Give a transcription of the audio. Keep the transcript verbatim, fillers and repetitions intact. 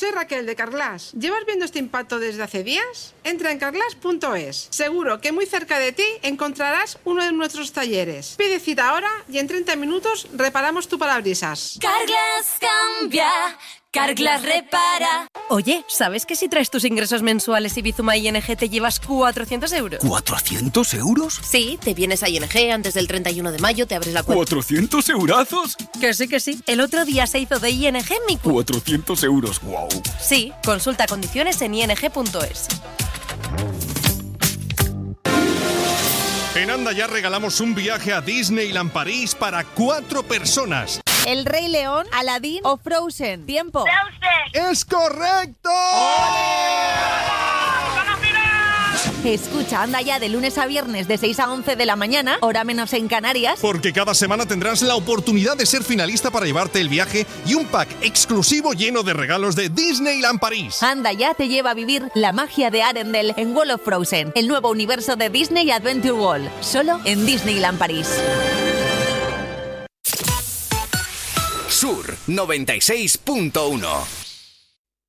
soy Raquel de Carglass. ¿Llevas viendo este impacto desde hace días? Entra en carglass punto es. Seguro que muy cerca de ti encontrarás uno de nuestros talleres. Pide cita ahora y en treinta minutos reparamos tu parabrisas. Carglass cambia, Carglass repara. Oye, ¿sabes que si traes tus ingresos mensuales y Bizuma I N G te llevas cuatrocientos euros? ¿cuatrocientos euros? Sí, te vienes a I N G antes del treinta y uno de mayo, te abres la cuenta. ¿cuatrocientos eurazos? Que sí, que sí. El otro día se hizo de I N G mi cu... cuatrocientos euros, wow. Sí, consulta condiciones en i n g punto es. En Anda Ya regalamos un viaje a Disneyland París para cuatro personas. El Rey León, Aladdin o Frozen. Tiempo. Frozen. ¡Es correcto! Escucha Anda Ya de lunes a viernes de seis a once de la mañana, hora menos en Canarias. Porque cada semana tendrás la oportunidad de ser finalista para llevarte el viaje y un pack exclusivo lleno de regalos de Disneyland París. Anda Ya te lleva a vivir la magia de Arendelle en World of Frozen, el nuevo universo de Disney Adventure World, solo en Disneyland París. Sur noventa y seis punto uno.